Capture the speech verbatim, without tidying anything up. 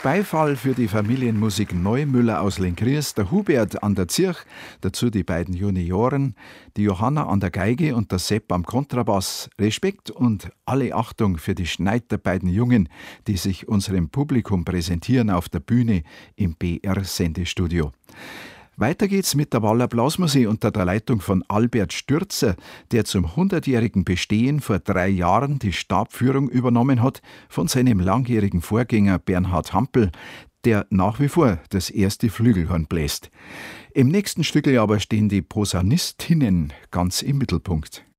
Beifall für die Familienmusik Neumüller aus Lenggries, der Hubert an der Zirch, dazu die beiden Junioren, die Johanna an der Geige und der Sepp am Kontrabass. Respekt und alle Achtung für die Schneid der beiden Jungen, die sich unserem Publikum präsentieren auf der Bühne im B R-Sendestudio. Weiter geht's mit der Waller Blasmusik unter der Leitung von Albert Stürzer, der zum hundertjährigen Bestehen vor drei Jahren die Stabführung übernommen hat von seinem langjährigen Vorgänger Bernhard Hampel, der nach wie vor das erste Flügelhorn bläst. Im nächsten Stückel aber stehen die Posaunistinnen ganz im Mittelpunkt.